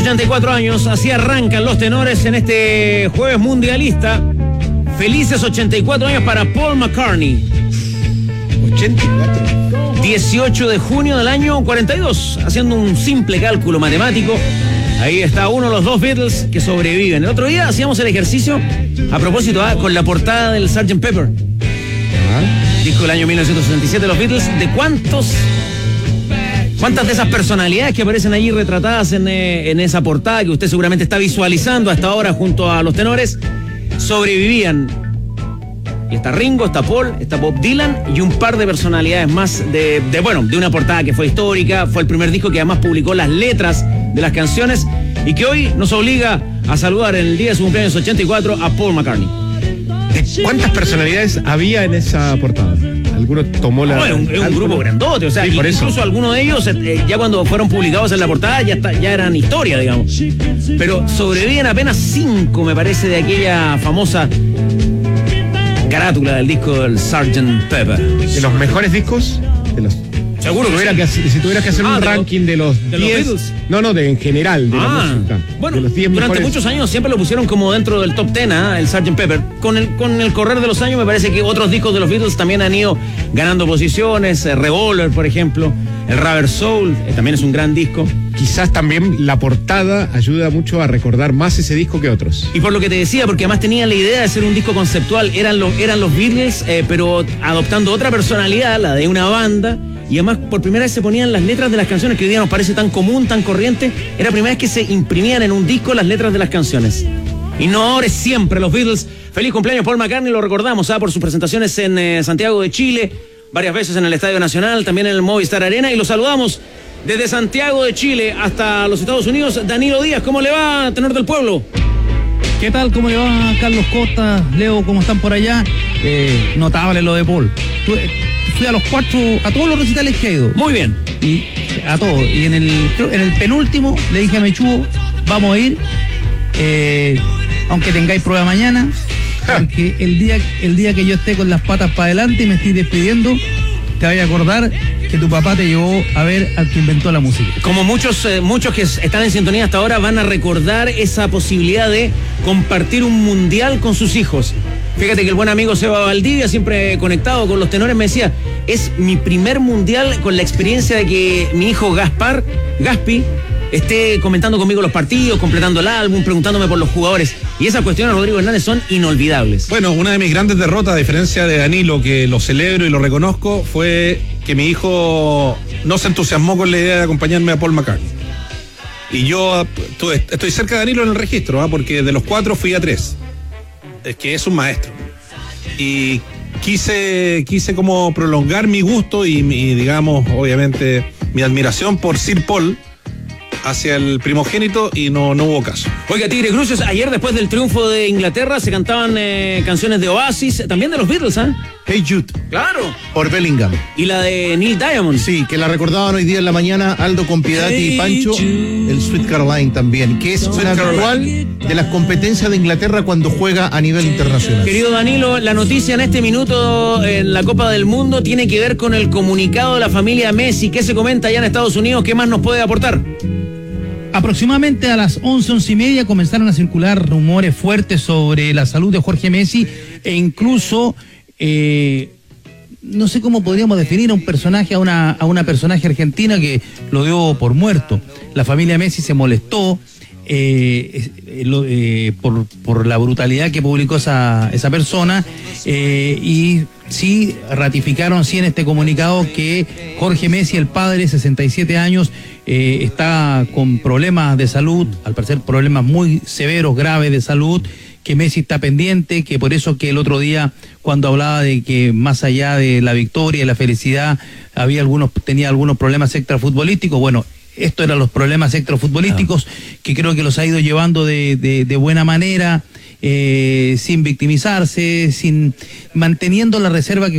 84 años, así arrancan los tenores en este jueves mundialista. Felices 84 años para Paul McCartney. 84. 18 de junio del año 42, haciendo un simple cálculo matemático. Ahí está uno de los dos Beatles que sobreviven. El otro día hacíamos el ejercicio a propósito con la portada del Sgt. Pepper. Disco del año 1967 de los Beatles. ¿De cuántas de esas personalidades que aparecen allí retratadas en esa portada que usted seguramente está visualizando hasta ahora junto a los tenores sobrevivían? Y está Ringo, está Paul, está Bob Dylan y un par de personalidades más de una portada que fue histórica. Fue el primer disco que además publicó las letras de las canciones y que hoy nos obliga a saludar en el día de su cumpleaños 84 a Paul McCartney. ¿Cuántas personalidades había en esa portada? Algunos tomó la... No, es un grupo grandote, o sea, sí, incluso algunos de ellos, ya cuando fueron publicados en la portada, ya eran historia, digamos. Pero sobreviven apenas 5, me parece, de aquella famosa carátula del disco del Sgt. Pepper. De los mejores discos, de los... Seguro que si tuvieras que hacer un ranking de los 10... Beatles. En general, de la música. Bueno, de los 10 durante mejores. muchos años siempre lo pusieron como dentro del top 10, el Sgt. Pepper. Con el correr de los años me parece que otros discos de los Beatles también han ido ganando posiciones. Revolver, por ejemplo. El Rubber Soul, también es un gran disco. Quizás también la portada ayuda mucho a recordar más ese disco que otros. Y por lo que te decía, porque además tenía la idea de ser un disco conceptual, eran los Beatles, pero adoptando otra personalidad, la de una banda. Y además por primera vez se ponían las letras de las canciones, que hoy día nos parece tan común, tan corriente. Era la primera vez que se imprimían en un disco las letras de las canciones. Innovadores siempre los Beatles. Feliz cumpleaños Paul McCartney, lo recordamos por sus presentaciones en Santiago de Chile, varias veces en el Estadio Nacional, también en el Movistar Arena, y lo saludamos desde Santiago de Chile hasta los Estados Unidos. Danilo Díaz, ¿cómo le va, tenor del pueblo? ¿Qué tal? ¿Cómo le va, Carlos Costa? Leo, ¿cómo están por allá? Notable lo de Paul. Fui a todos los recitales que he ido. Muy bien. Y a todos. Y en el penúltimo le dije a Mechugo, vamos a ir, aunque tengáis prueba mañana, porque el día que yo esté con las patas para adelante y me estoy despidiendo, te vayas a acordar que tu papá te llevó a ver al que inventó la música. Como muchos que están en sintonía hasta ahora van a recordar esa posibilidad de compartir un mundial con sus hijos. Fíjate que el buen amigo Seba Valdivia, siempre conectado con los tenores, me decía, es mi primer mundial con la experiencia de que mi hijo Gaspi, esté comentando conmigo los partidos, completando el álbum, preguntándome por los jugadores. Y esas cuestiones, Rodrigo Hernández, son inolvidables. Bueno, una de mis grandes derrotas, a diferencia de Danilo, que lo celebro y lo reconozco, fue que mi hijo no se entusiasmó con la idea de acompañarme a Paul McCartney. Y yo estoy cerca de Danilo en el registro, porque de los 4 fui a 3. Es que es un maestro. Y quise como prolongar mi gusto y digamos, obviamente, mi admiración por Sir Paul hacia el primogénito, y no hubo caso. Oiga, Tigre Cruces, ayer después del triunfo de Inglaterra se cantaban canciones de Oasis, también de los Beatles, Hey Jude. Claro. Por Bellingham. Y la de Neil Diamond. Sí, que la recordaban hoy día en la mañana Aldo con Piedad y Pancho, el Sweet Caroline también, que es una habitual de las competencias de Inglaterra cuando juega a nivel internacional. Querido Danilo, la noticia en este minuto en la Copa del Mundo tiene que ver con el comunicado de la familia Messi. ¿Qué se comenta allá en Estados Unidos? ¿Qué más nos puede aportar? Aproximadamente a las 11:30 comenzaron a circular rumores fuertes sobre la salud de Jorge Messi e incluso, no sé cómo podríamos definir a un personaje, a una personaje argentina que lo dio por muerto. La familia Messi se molestó por la brutalidad que publicó esa persona y sí ratificaron en este comunicado que Jorge Messi, el padre, 67 años, está con problemas de salud, al parecer problemas muy severos, graves de salud, que Messi está pendiente, que por eso que el otro día cuando hablaba de que más allá de la victoria y la felicidad tenía algunos problemas extrafutbolísticos, bueno, estos eran los problemas extrafutbolísticos que creo que los ha ido llevando de buena manera, sin victimizarse, manteniendo la reserva que